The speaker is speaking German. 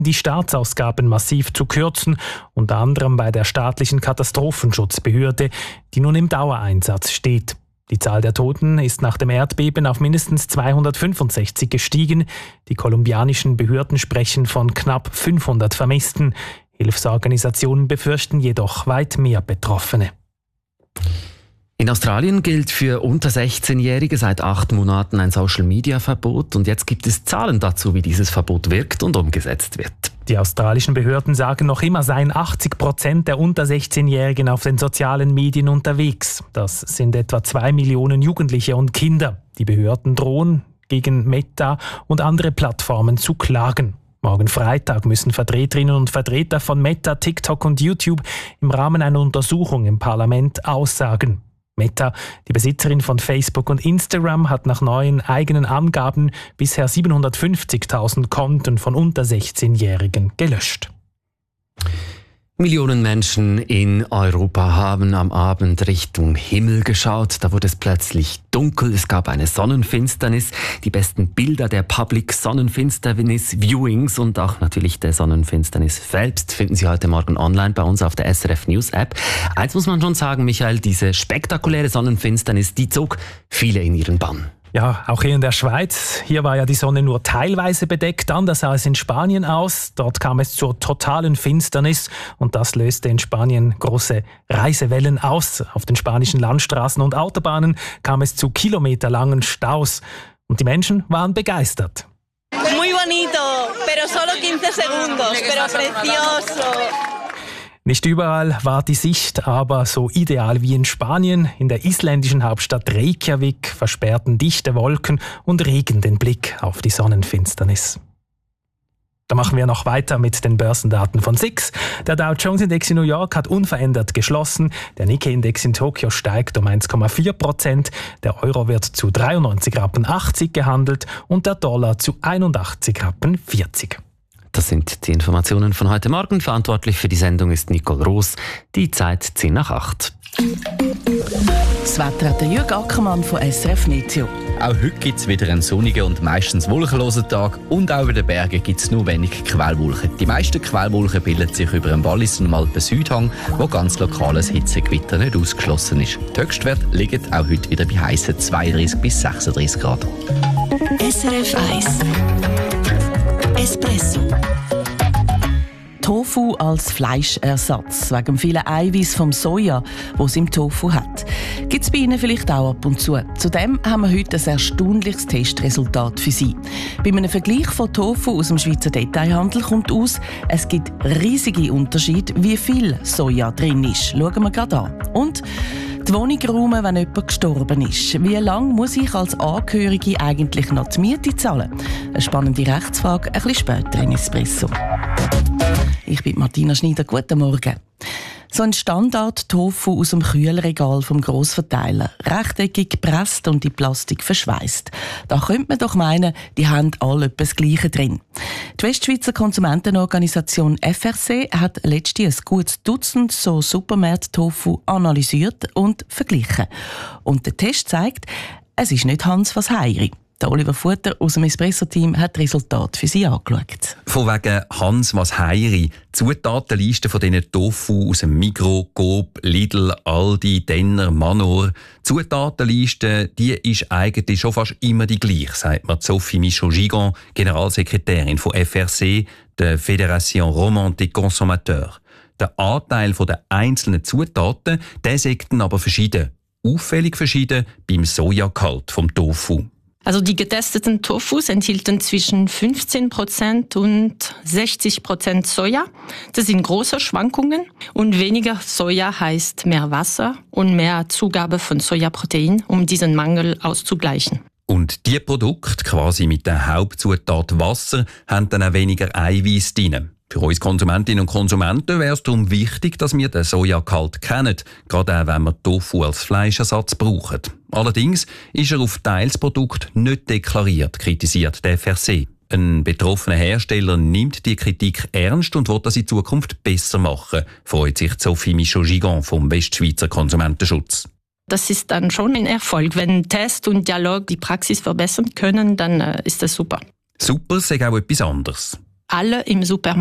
die Staatsausgaben massiv zu kürzen, unter anderem bei der staatlichen Katastrophenschutzbehörde, die nun im Dauereinsatz steht. Die Zahl der Toten ist nach dem Erdbeben auf mindestens 265 gestiegen. Die kolumbianischen Behörden sprechen von knapp 500 Vermissten. Hilfsorganisationen befürchten jedoch weit mehr Betroffene. In Australien gilt für unter 16-Jährige seit 8 Monaten ein Social-Media-Verbot und jetzt gibt es Zahlen dazu, wie dieses Verbot wirkt und umgesetzt wird. Die australischen Behörden sagen noch immer, seien 80% der unter 16-Jährigen auf den sozialen Medien unterwegs. Das sind etwa 2 Millionen Jugendliche und Kinder. Die Behörden drohen, gegen Meta und andere Plattformen zu klagen. Morgen Freitag müssen Vertreterinnen und Vertreter von Meta, TikTok und YouTube im Rahmen einer Untersuchung im Parlament aussagen. Meta, die Besitzerin von Facebook und Instagram, hat nach neuen eigenen Angaben bisher 750.000 Konten von unter 16-Jährigen gelöscht. Millionen Menschen in Europa haben am Abend Richtung Himmel geschaut. Da wurde es plötzlich dunkel, es gab eine Sonnenfinsternis. Die besten Bilder der Public Sonnenfinsternis Viewings und auch natürlich der Sonnenfinsternis selbst finden Sie heute Morgen online bei uns auf der SRF News App. Eins muss man schon sagen, Michael, diese spektakuläre Sonnenfinsternis, die zog viele in ihren Bann. Ja, auch hier in der Schweiz. Hier war ja die Sonne nur teilweise bedeckt. Anders sah es in Spanien aus. Dort kam es zur totalen Finsternis und das löste in Spanien große Reisewellen aus. Auf den spanischen Landstraßen und Autobahnen kam es zu kilometerlangen Staus und die Menschen waren begeistert. Muy bonito, pero solo 15 segundos, pero precioso. Nicht überall war die Sicht aber so ideal wie in Spanien. In der isländischen Hauptstadt Reykjavik versperrten dichte Wolken und Regen den Blick auf die Sonnenfinsternis. Da machen wir noch weiter mit den Börsendaten von SIX. Der Dow Jones Index in New York hat unverändert geschlossen. Der Nikkei-Index in Tokio steigt um 1,4%. Der Euro wird zu 93,80 Rappen gehandelt und der Dollar zu 81,40 Rappen. Das sind die Informationen von heute Morgen. Verantwortlich für die Sendung ist Nicole Roos. Die Zeit 7:10. Das Wetter hat der Jürg Ackermann von SRF Meteo. Auch heute gibt es wieder einen sonnigen und meistens wolkenlosen Tag und auch über den Bergen gibt es nur wenig Quellwolken. Die meisten Quellwolken bilden sich über den Wallis- und Alpen-Südhang, wo ganz lokales Hitzegewitter nicht ausgeschlossen ist. Die Höchstwerte liegen auch heute wieder bei heissen 32 bis 36 Grad. SRF 1 Espresso. Tofu als Fleischersatz, wegen dem vielen Eiweiß vom Soja, das es im Tofu hat. Gibt es bei Ihnen vielleicht auch ab und zu. Zudem haben wir heute ein erstaunliches Testresultat für Sie. Bei einem Vergleich von Tofu aus dem Schweizer Detailhandel kommt aus, es gibt riesige Unterschiede, wie viel Soja drin ist. Schauen wir gerade an. Und die Wohnung räumen, wenn jemand gestorben ist. Wie lange muss ich als Angehörige eigentlich noch die Miete zahlen? Eine spannende Rechtsfrage, ein bisschen später in Espresso. Ich bin Martina Schneider. Guten Morgen. So ein Standard-Tofu aus dem Kühlregal vom Grossverteiler. Rechteckig gepresst und in Plastik verschweißt. Da könnte man doch meinen, die haben alle etwas das Gleiche drin. Die Westschweizer Konsumentenorganisation FRC hat letztens ein gutes Dutzend so Supermärkte-Tofu analysiert und verglichen. Und der Test zeigt, es ist nicht Hans was Heiri. Der Oliver Futter aus dem Espresso-Team hat das Resultat für Sie angeschaut. Von wegen Hans was Heiri. Zutatenliste von diesen Tofu aus dem Migros, Coop, Lidl, Aldi, Denner, Manor. Zutatenliste, die ist eigentlich schon fast immer die gleiche, sagt mir Sophie Michaud-Gigon, Generalsekretärin von FRC, der Fédération Romande des Consommateurs. Der Anteil der einzelnen Zutaten, der sagt aber verschieden. Auffällig verschieden beim Sojagehalt vom Tofu. Also die getesteten Tofus enthielten zwischen 15% und 60% Soja. Das sind große Schwankungen. Und weniger Soja heißt mehr Wasser und mehr Zugabe von Sojaprotein, um diesen Mangel auszugleichen. Und die Produkte, quasi mit der Hauptzutat Wasser, haben dann auch weniger Eiweiß drin. Für uns Konsumentinnen und Konsumenten wäre es darum wichtig, dass wir den Sojagehalt kennen, gerade auch wenn wir Tofu als Fleischersatz brauchen. Allerdings ist er auf Teilsprodukt nicht deklariert, kritisiert der FRC. Ein betroffener Hersteller nimmt die Kritik ernst und will das in Zukunft besser machen, freut sich Sophie Michaud-Gigon vom Westschweizer Konsumentenschutz. Das ist dann schon ein Erfolg. Wenn Test und Dialog die Praxis verbessern können, dann ist das super. Super, sage auch etwas anderes. alle im Supermarkt